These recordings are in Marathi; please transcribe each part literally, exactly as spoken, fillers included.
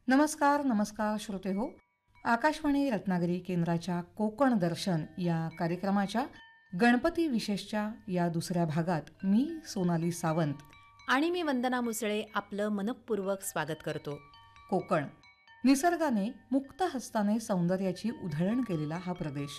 नमस्कार नमस्कार श्रोते हो. आकाशवाणी रत्नागिरी केंद्राच्या कोकण दर्शन या कार्यक्रमाच्या गणपती विशेषच्या या दुसऱ्या भागात मी सोनाली सावंत आणि मी वंदना मुसळे आपलं मनपूर्वक स्वागत करतो. कोकण निसर्गाने मुक्त हस्ताने सौंदर्याची उधळण केलेला हा प्रदेश.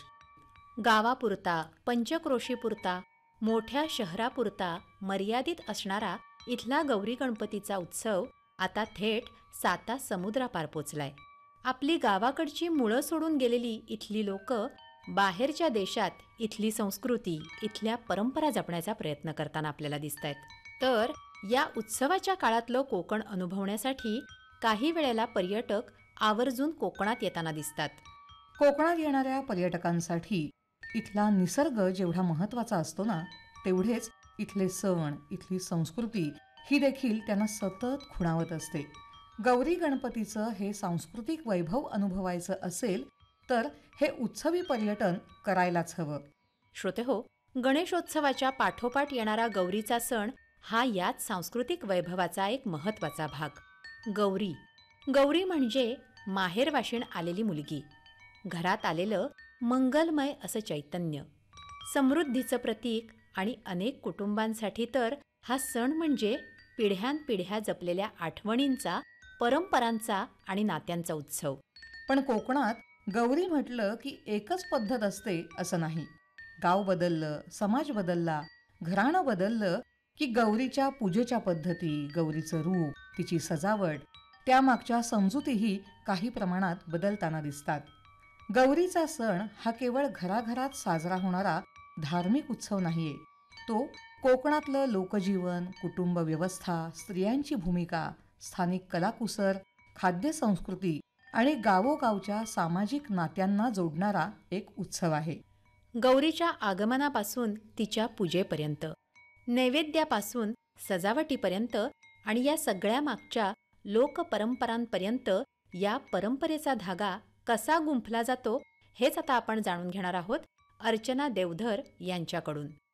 गावापुरता, पंचक्रोशीपुरता, मोठ्या शहरापुरता मर्यादित असणारा इथला गौरी गणपतीचा उत्सव आता थेट साता समुद्रापार पोचलाय. आपली गावाकडची मुळं सोडून गेलेली इथली लोक बाहेरच्या देशात इथली संस्कृती, इथल्या परंपरा जपण्याचा प्रयत्न करताना आपल्याला दिसतायत. तर या उत्सवाच्या काळातलं कोकण अनुभवण्यासाठी काही वेळेला पर्यटक आवर्जून कोकणात येताना दिसतात. कोकणात येणाऱ्या पर्यटकांसाठी इथला निसर्ग जेवढा महत्त्वाचा असतो ना, तेवढेच इथले सण, इथली संस्कृती ही देखील त्यांना सतत खुणावत असते. गौरी गणपतीचं हे सांस्कृतिक वैभव अनुभवायचं असेल तर हे उत्सवी पर्यटन करायलाच हवं. श्रोतेहो, गणेशोत्सवाच्या पाठोपाठ येणारा गौरीचा सण हा याच सांस्कृतिक वैभवाचा एक महत्त्वाचा भाग. गौरी गौरी म्हणजे माहेरवाशीण आलेली मुलगी, घरात आलेलं मंगलमय असं चैतन्य, समृद्धीचं प्रतीक. आणि अनेक कुटुंबांसाठी तर हा सण म्हणजे पिढ्यानपिढ्या जपलेल्या आठवणींचा, परंपरांचा आणि नात्यांचा उत्सव. पण कोकणात गौरी म्हटलं की एकच पद्धत असते असं नाही. गाव बदललं, समाज बदलला, घराणं बदललं की गौरीच्या पूजेच्या पद्धती, गौरीचं रूप, तिची सजावट, त्यामागच्या समजुतीही काही प्रमाणात बदलताना दिसतात. गौरीचा सण हा केवळ घराघरात साजरा होणारा धार्मिक उत्सव नाहीये. तो कोकणातलं लोकजीवन, कुटुंब व्यवस्था, स्त्रियांची भूमिका, स्थानिक कलाकुसर, खाद्य संस्कृती आणि गावोगावच्या सामाजिक नात्यांना जोडणारा एक उत्सव आहे. गौरीच्या आगमनापासून तिच्या पूजेपर्यंत, नैवेद्यापासून सजावटीपर्यंत आणि या सगळ्या मागच्या लोकपरंपरांपर्यंत या परंपरेचा धागा कसा गुंफला जातो हेच आता आपण जाणून घेणार आहोत अर्चना देवधर यांच्याकडून.